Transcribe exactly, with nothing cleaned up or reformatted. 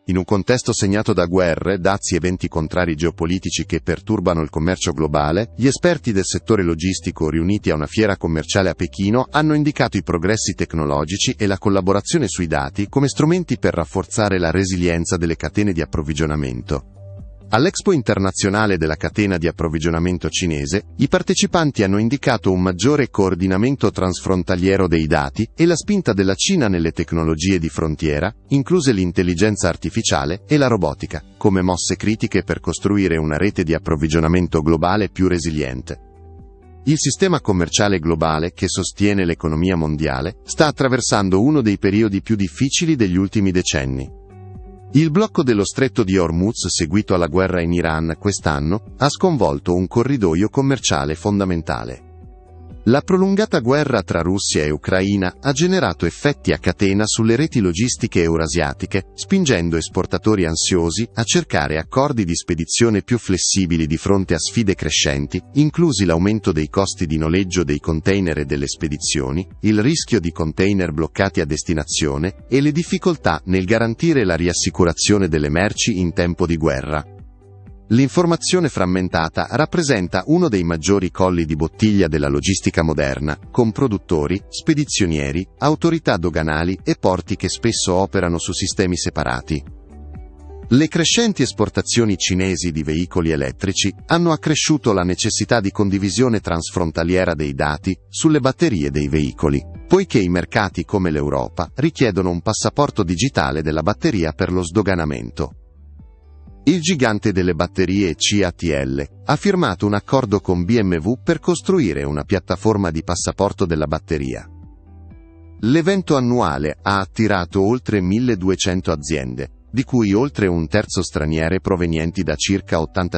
In un contesto segnato da guerre, dazi e eventi contrari geopolitici che perturbano il commercio globale, gli esperti del settore logistico riuniti a una fiera commerciale a Pechino hanno indicato i progressi tecnologici e la collaborazione sui dati come strumenti per rafforzare la resilienza delle catene di approvvigionamento. All'Expo internazionale della catena di approvvigionamento cinese, i partecipanti hanno indicato un maggiore coordinamento transfrontaliero dei dati e la spinta della Cina nelle tecnologie di frontiera, incluse l'intelligenza artificiale e la robotica, come mosse critiche per costruire una rete di approvvigionamento globale più resiliente. Il sistema commerciale globale, che sostiene l'economia mondiale, sta attraversando uno dei periodi più difficili degli ultimi decenni. Il blocco dello stretto di Hormuz seguito alla guerra in Iran quest'anno ha sconvolto un corridoio commerciale fondamentale. La prolungata guerra tra Russia e Ucraina ha generato effetti a catena sulle reti logistiche eurasiatiche, spingendo esportatori ansiosi a cercare accordi di spedizione più flessibili di fronte a sfide crescenti, inclusi l'aumento dei costi di noleggio dei container e delle spedizioni, il rischio di container bloccati a destinazione e le difficoltà nel garantire la riassicurazione delle merci in tempo di guerra. L'informazione frammentata rappresenta uno dei maggiori colli di bottiglia della logistica moderna, con produttori, spedizionieri, autorità doganali e porti che spesso operano su sistemi separati. Le crescenti esportazioni cinesi di veicoli elettrici hanno accresciuto la necessità di condivisione transfrontaliera dei dati sulle batterie dei veicoli, poiché i mercati come l'Europa richiedono un passaporto digitale della batteria per lo sdoganamento. Il gigante delle batterie C A T L ha firmato un accordo con B M W per costruire una piattaforma di passaporto della batteria. L'evento annuale ha attirato oltre milleduecento aziende, di cui oltre un terzo straniere provenienti da circa ottanta